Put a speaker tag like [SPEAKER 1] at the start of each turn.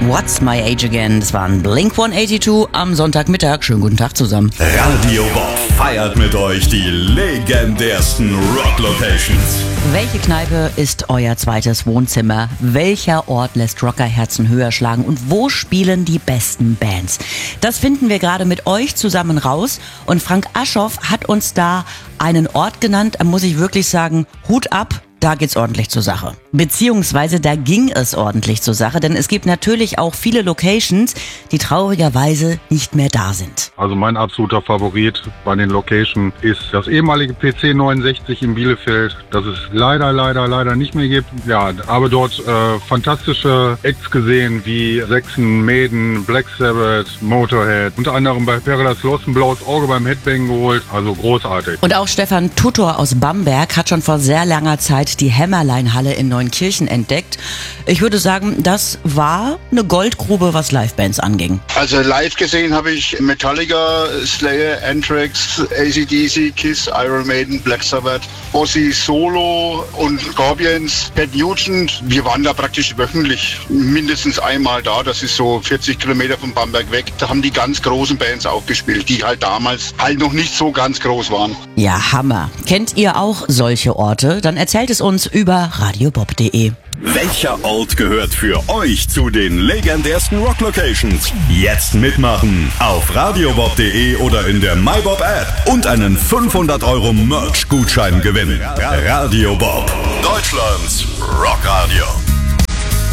[SPEAKER 1] What's My Age Again? Das waren Blink-182 am Sonntagmittag. Schönen guten Tag zusammen.
[SPEAKER 2] Radio Bob feiert mit euch die legendärsten Rock-Locations.
[SPEAKER 1] Welche Kneipe ist euer zweites Wohnzimmer? Welcher Ort lässt Rockerherzen höher schlagen? Und wo spielen die besten Bands? Das finden wir gerade mit euch zusammen raus. Und Frank Aschoff hat uns da einen Ort genannt. Da muss ich wirklich sagen, Hut ab. Da geht's ordentlich zur Sache. Beziehungsweise da ging es ordentlich zur Sache, denn es gibt natürlich auch viele Locations, die traurigerweise nicht mehr da sind.
[SPEAKER 3] Also mein absoluter Favorit bei den Locations ist das ehemalige PC 69 in Bielefeld, das es leider nicht mehr gibt. Ja, aber dort fantastische Acts gesehen wie Saxon, Maiden, Black Sabbath, Motorhead. Unter anderem bei Paradise Lost ein blaues Auge beim Headbang geholt, also großartig.
[SPEAKER 1] Und auch Stefan Tutor aus Bamberg hat schon vor sehr langer Zeit die Hämmerleinhalle in Neunkirchen entdeckt. Ich würde sagen, das war eine Goldgrube, was Livebands anging.
[SPEAKER 4] Also live gesehen habe ich Metallica, Slayer, Anthrax, AC/DC, Kiss, Iron Maiden, Black Sabbath, Ozzy Solo und Scorpions, Pat Nugent. Wir waren da praktisch wöchentlich mindestens einmal da. Das ist so 40 Kilometer von Bamberg weg. Da haben die ganz großen Bands auch gespielt, die halt damals halt noch nicht so ganz groß waren.
[SPEAKER 1] Ja, Hammer. Kennt ihr auch solche Orte? Dann erzählt es uns über radiobob.de.
[SPEAKER 2] Welcher Ort gehört für euch zu den legendärsten Rock-Locations? Jetzt mitmachen auf radiobob.de oder in der MyBob-App und einen 500 € Merch-Gutschein gewinnen. Radio Bob, Deutschlands Rockradio.